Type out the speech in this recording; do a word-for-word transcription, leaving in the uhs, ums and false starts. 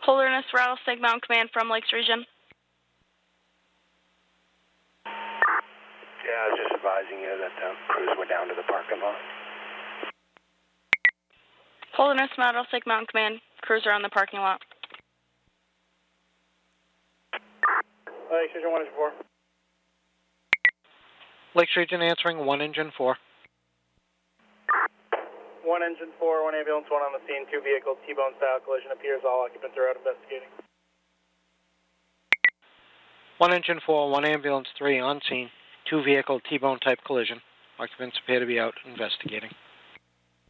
Holderness Rattlesnake Mountain Command from Lakes Region. Yeah, I was just advising you that the crews were down to the parking lot. Holderness Rattlesnake Mountain Command, crews are on the parking lot. Lakes Region one, engine four. Lakes Region answering one engine four. One engine four, one ambulance, one on the scene, two vehicles, T-bone style collision appears, all occupants are out investigating. One engine four, one ambulance three on scene, two vehicle T-bone type collision. Occupants appear to be out investigating.